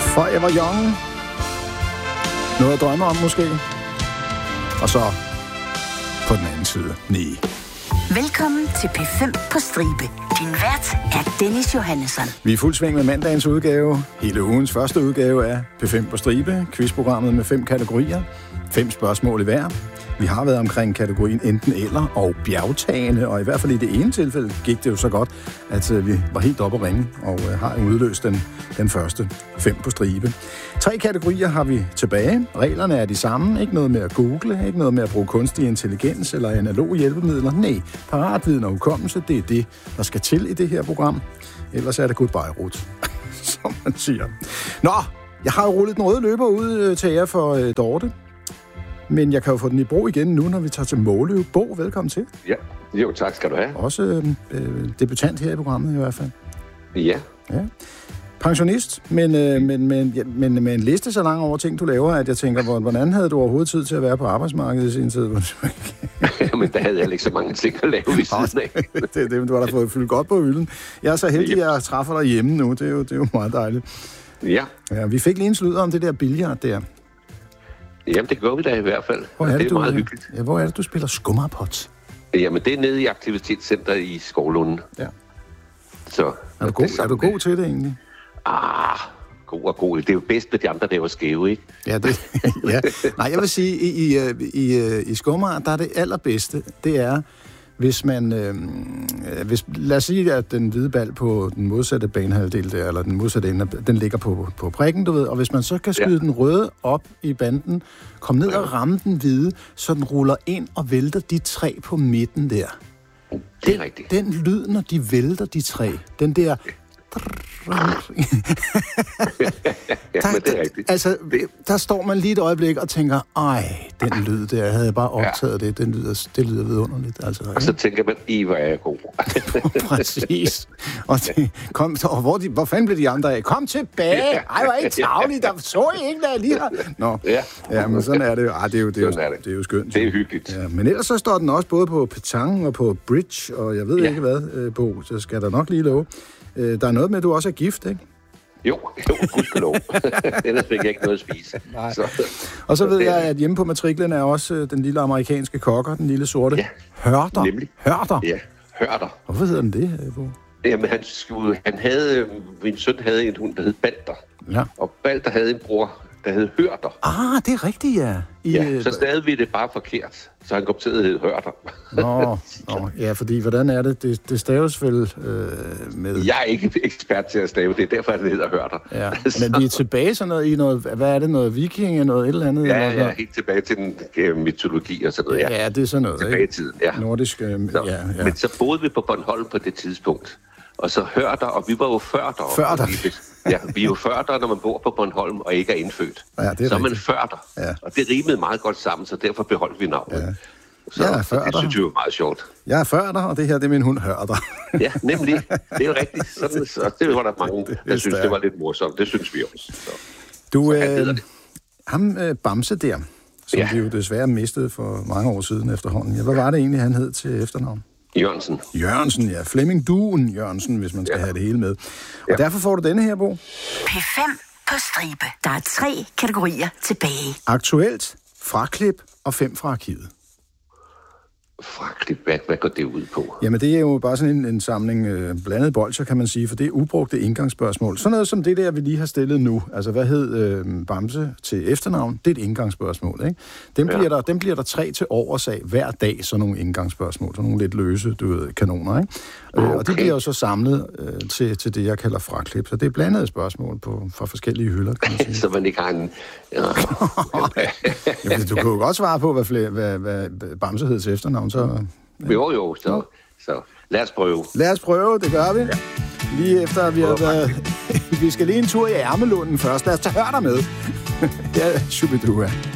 Forever Young. Noget at drømme om måske. Og så på den anden side, nej. Velkommen til P5 på stribe. Din vært er Dennis Johannesson. Vi er fuld sving med mandagens udgave. Hele ugens første udgave af P5 på stribe. Quizprogrammet med 5 kategorier. 5 spørgsmål i hver. Vi har været omkring kategorien enten eller og bjergtagene, og i hvert fald i det ene tilfælde gik det jo så godt, at vi var helt oppe at ringe og har udløst den første 5 på stribe. 3 kategorier har vi tilbage. Reglerne er de samme. Ikke noget med at google, ikke noget med at bruge kunstig intelligens eller analog hjælpemidler. Nej, paratviden og hukommelse, det er det, der skal til i det her program. Ellers er det goodbye, Ruth, som man siger. Nå, jeg har jo rullet den røde løber ud til jer for Dorte. Men jeg kan jo få den i brug igen nu, når vi tager til Måløv. Bo, velkommen til. Ja, jo tak skal du have. Også debutant her i programmet i hvert fald. Ja. Pensionist, men med en liste så lang over ting, du laver, at jeg tænker, hvordan havde du overhovedet tid til at være på arbejdsmarkedet i sin tid? Men der havde jeg ikke så mange ting at lave ved siden af. det, du har da fået fyldt godt på hylden. Jeg er så heldig, at jeg træffer dig hjemme nu. Det er jo meget dejligt. Ja. Vi fik lige en sludder om det der billard der. Jamen, det gør vi da i hvert fald. Det er meget hyggeligt. Ja, hvor er det, du spiller skummerpot? Jamen, det er nede i aktivitetscenter i Skovlunden. Ja. Så, er du god til det egentlig? God og god. Det er jo bedst med de andre, der var skæve, ikke? Ja, ja. Nej, jeg vil sige, i skummer, der er det allerbedste, det er, hvis man... lad os sige, at den hvide bal på den modsatte banehalvdel der, eller den modsatte ende, den ligger på prikken, du ved, og hvis man så kan skyde den røde op i banden, komme ned og ramme den hvide, så den ruller ind og vælter de 3 på midten der. Det er rigtigt. Den lyd, når de vælter de 3, den der... Altså, der står man lige et øjeblik og tænker, den lyd der, havde jeg bare optaget det, det lyder vidunderligt. Altså, og så tænker man, hvor er jeg god. Præcis. Og hvor fanden blev de andre af? Kom tilbage! Ej, hvor er I tavlige, der så I ikke, hvad jeg lige har... Nå, ja, men sådan er det jo. Det er jo skønt. Det er hyggeligt. Ja, men ellers så står den også både på petanque og på bridge, og jeg ved ikke hvad, Bo, så skal der nok lige love. Der er noget med, at du også er gift, ikke? Jo, gudskelov. Ellers fik jeg ikke noget at spise. Og så ved jeg, at hjemme på matriklen er også den lille amerikanske kokker, den lille sorte hørter. Nemlig. Hørter? Ja, hørter. Hvorfor hedder den det, Bo? Jamen, min søn havde en hund, der hed Balder. Ja. Og Balder havde en bror, der hed Hørter. Det er rigtigt, ja. Så stavede vi det bare forkert, så han kom til at hedde Hørter. Ja, fordi hvordan er det? Det staves vel med... Jeg er ikke ekspert til at stave, det er derfor, det hedder Hørter. Ja. Men vi er tilbage sådan noget i noget... Hvad er det? Noget viking? Noget et eller andet? Ja, helt tilbage til den mytologi og sådan noget. Ja, det er sådan noget, tilbage i tiden, nordisk... Men så boede vi på Bornholm på det tidspunkt. Og så hørter, og vi var jo førter. Vi er jo førter, når man bor på Bornholm og ikke er indfødt. Ja, så er man førter. Ja. Og det rimede meget godt sammen, så derfor beholdt vi navnet. Ja. Så det synes jeg var meget sjovt. Jeg er førter, og det her, det er min hund Hørter. Ja, nemlig. Det er jo rigtigt. Så det var der mange, der synes, det var lidt morsomt. Det synes vi også. Ham Bamse der, som vi jo desværre mistede for mange år siden efterhånden. Hvad var det egentlig, han hed til efternavn? Jørgensen, ja. Flemming Duen Jørgensen, hvis man skal have det hele med. Og derfor får du denne her, Bo. P5 på stribe. Der er 3 kategorier tilbage. Aktuelt, fraklip og 5 fra arkivet. Fraklip, hvad går det ud på? Jamen, det er jo bare sådan en samling blandet bolcher, kan man sige, for det er ubrugte indgangsspørgsmål. Sådan noget som det der, vi lige har stillet nu. Altså, hvad hed Bamse til efternavn? Det er et indgangsspørgsmål, ikke? Dem bliver der 3 til overs af hver dag, sådan nogle indgangsspørgsmål. Sådan nogle lidt løse, kanoner, ikke? Okay. Og de bliver jo så samlet til det, jeg kalder fraklip. Så det er blandede spørgsmål fra forskellige hylder, kan man sige. Så man ikke har en... Jamen, du kunne jo godt svare på, hvad Bamse hed til efternavn, så... Jo, så lad os prøve. Lad os prøve, det gør vi. Ja. Lige efter, at vi har været... Vi skal lige en tur i Ærmelunden først. Lad os tage Hørter med. Ja, Shubidua.